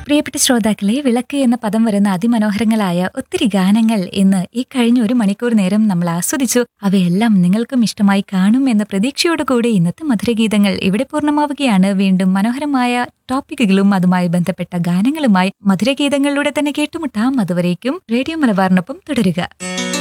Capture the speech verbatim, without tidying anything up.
പ്രിയപ്പെട്ട ശ്രോതാക്കളെ, വിളക്ക് എന്ന പദം വരുന്ന അതിമനോഹരങ്ങളായ ഒത്തിരി ഗാനങ്ങൾ ഇന്ന് ഈ കഴിഞ്ഞ ഒരു മണിക്കൂർ നേരം നമ്മൾ ആസ്വദിച്ചു. അവയെല്ലാം നിങ്ങൾക്കും ഇഷ്ടമായി കാണും എന്ന പ്രതീക്ഷയോടുകൂടി ഇന്നത്തെ മധുരഗീതങ്ങൾ ഇവിടെ പൂർണ്ണമാവുകയാണ്. വീണ്ടും മനോഹരമായ ടോപ്പിക്കുകളും അതുമായി ബന്ധപ്പെട്ട ഗാനങ്ങളുമായി മധുരഗീതങ്ങളിലൂടെ തന്നെ കേട്ടുമുട്ടാം. അതുവരേക്കും റേഡിയോ മലബാറിനൊപ്പം തുടരുക.